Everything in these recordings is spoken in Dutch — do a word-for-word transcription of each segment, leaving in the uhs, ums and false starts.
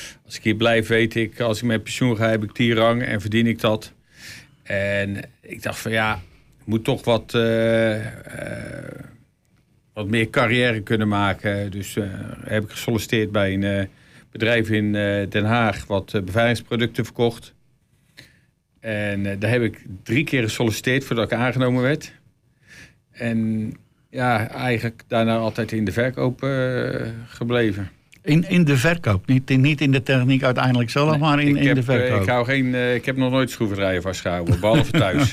Als ik hier blijf, weet ik, als ik met pensioen ga, heb ik die rang en verdien ik dat. En ik dacht van ja, ik moet toch wat, uh, uh, wat meer carrière kunnen maken. Dus uh, heb ik gesolliciteerd bij een uh, bedrijf in uh, Den Haag wat uh, beveiligingsproducten verkocht. En uh, daar heb ik drie keer gesolliciteerd voordat ik aangenomen werd. En ja, eigenlijk daarna altijd in de verkoop uh, gebleven. In, in de verkoop, niet in, niet in de techniek uiteindelijk zelf, nee, maar in, in heb, de verkoop. Ik, hou geen, uh, ik heb nog nooit schroevendraaier vastgehouden, behalve thuis.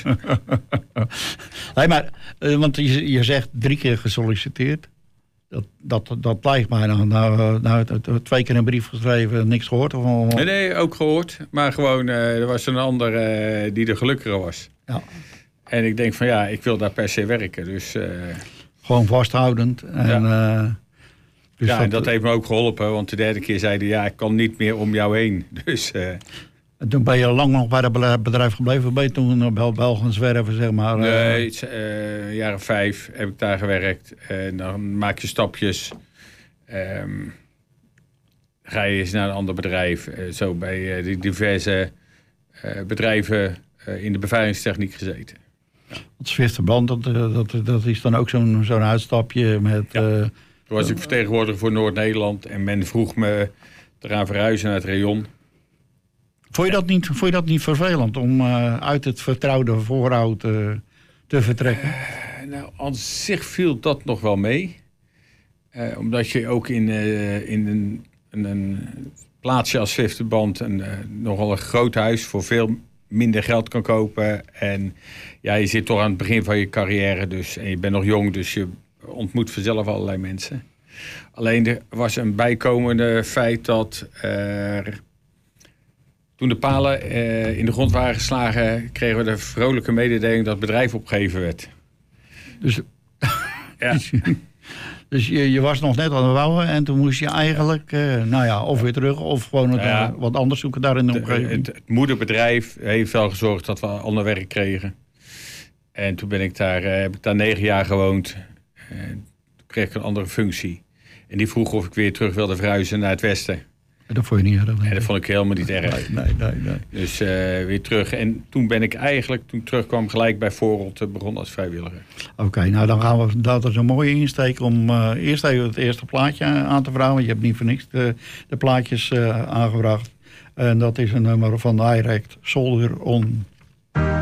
Nee, maar, uh, want je, je zegt drie keer gesolliciteerd. Dat, dat, dat lijkt mij nou, nou, nou twee keer een brief geschreven, niks gehoord. Of... Nee, nee, ook gehoord. Maar gewoon, uh, er was een ander uh, die er gelukkiger was. Ja. En ik denk van ja, ik wil daar per se werken. Dus, uh... gewoon vasthoudend. En, ja, uh, dus ja dat, en dat heeft me ook geholpen. Want de derde keer zeiden ja, ik kan niet meer om jou heen. Dus, uh... en toen ben je lang nog bij dat bedrijf gebleven. Ben je toen bij Belgen zwerven, zeg maar? Uh... Nee, uh, jaren vijf heb ik daar gewerkt. En dan maak je stapjes. Um, ga je eens naar een ander bedrijf. Uh, zo bij uh, die diverse uh, bedrijven uh, in de beveiligingstechniek gezeten. Ja. Het Zwifterbrand, dat, dat, dat is dan ook zo'n, zo'n uitstapje met... Ja. Uh, Toen was ik vertegenwoordiger voor Noord-Nederland. En men vroeg me te gaan verhuizen naar het rayon. Vond je dat niet, vond je dat niet vervelend om uh, uit het vertrouwde voorhout uh, te vertrekken? Uh, nou, aan zich viel dat nog wel mee. Uh, omdat je ook in, uh, in een, een, een plaatsje als Zwifterband een uh, nogal een groot huis voor veel minder geld kan kopen. En ja, je zit toch aan het begin van je carrière. Dus, en je bent nog jong, dus je ontmoet vanzelf allerlei mensen. Alleen er was een bijkomende feit dat er... Toen de palen uh, in de grond waren geslagen, kregen we de vrolijke mededeling dat het bedrijf opgegeven werd. Dus, ja. dus je, je was nog net aan het bouwen en toen moest je eigenlijk, uh, nou ja, of weer terug of gewoon het, ja, uh, wat anders zoeken daar in de omgeving. Het, het moederbedrijf heeft wel gezorgd dat we ander werk kregen. En toen ben ik daar, uh, heb ik daar negen jaar gewoond. En toen kreeg ik een andere functie. En die vroeg of ik weer terug wilde verhuizen naar het westen. Dat vond je niet erg. En dat vond ik helemaal niet erg. Nee, nee, nee. nee. Dus uh, weer terug. En toen ben ik eigenlijk, toen ik terugkwam, gelijk bij Voorholt uh, begonnen als vrijwilliger. Oké, okay, nou dan gaan we, dat is een mooie insteek om uh, eerst even het eerste plaatje aan te vragen. Want je hebt niet voor niks de, de plaatjes uh, aangebracht. En dat is een nummer van Direct Soldier On.